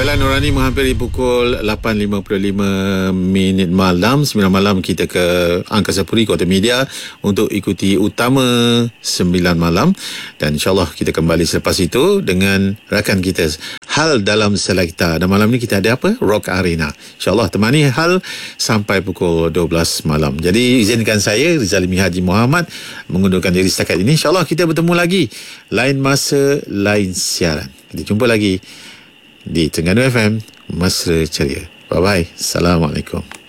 Baiklah, Nurani menghampiri pukul 8.55 malam. 9 malam kita ke Angkasa Puri Kota Media untuk ikuti Utama 9 malam. Dan insyaAllah kita kembali selepas itu dengan rakan kita Hal dalam Selekta. Dan malam ni kita ada apa? Rock Arena. InsyaAllah temani Hal sampai pukul 12 malam. Jadi izinkan saya, Rizalimi Haji Muhammad, mengundurkan diri setakat ini. InsyaAllah kita bertemu lagi lain masa, lain siaran. Kita jumpa lagi di Terengganu FM Mesra Ceria. Bye-bye. Assalamualaikum.